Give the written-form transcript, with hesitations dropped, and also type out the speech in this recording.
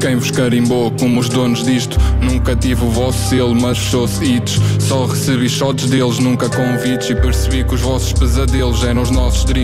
quem vos carimbou como os donos disto. Nunca tive o vosso selo, mas fechou-se hits. Só recebi shots deles, nunca convites. E percebi que os vossos pesadelos eram os nossos dreams.